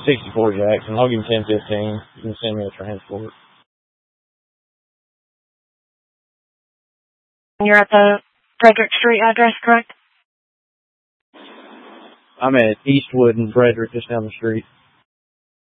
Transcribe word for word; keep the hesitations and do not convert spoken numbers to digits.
sixty-four Jackson. I'll give him ten fifteen. You can send me a transport. You're at the Frederick Street address, correct? I'm at Eastwood and Frederick, just down the street.